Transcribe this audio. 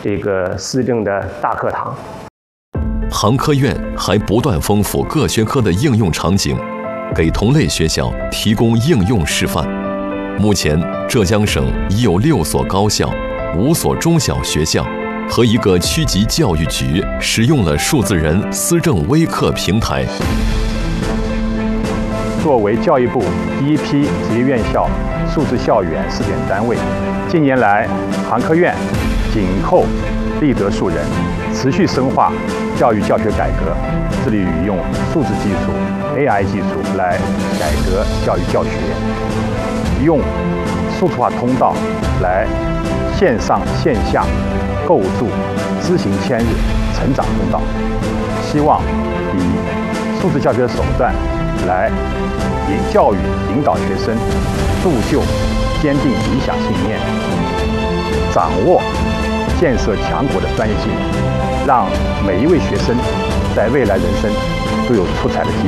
这个思政的大课堂。 杭科院还不断丰富各学科的应用场景，给同类学校提供应用示范。目前，浙江省已有6所高校、5所中小学校和1个区级教育局使用了数字人思政微课平台。 作为教育部第一批职业院校数字校园试点单位，近年来，杭科院紧扣立德树人，持续深化教育教学改革，致力于用数字技术、AI 技术来改革教育教学，用数字化通道来线上线下构筑知行千日成长通道，希望以数字教学手段来以教育引导学生铸就坚定理想信念，掌握建设强国的专业技能，让每一位学生在未来人生都有出彩的机会。